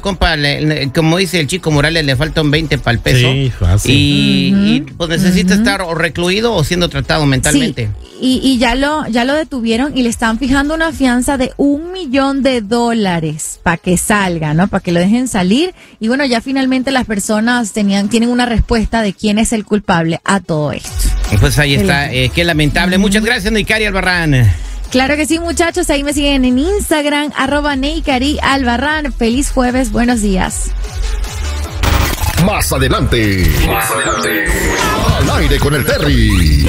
compa, como dice el Chico Morales, le faltan 20 para el peso. Sí, fácil. Y pues necesita estar o recluido o siendo tratado mentalmente. Sí, y ya lo detuvieron y le están fijando una fianza de $1 millón para que salga, ¿no? Para que lo dejen salir. Y bueno, ya finalmente las personas tienen una respuesta de quién es el culpable a todo esto. Pues ahí está, qué lamentable. Muchas gracias, Neikari Albarrán. Claro que sí, muchachos. Ahí me siguen en Instagram, @NeikariAlbarrán. Feliz jueves, buenos días. Más adelante. Al aire con el Terry.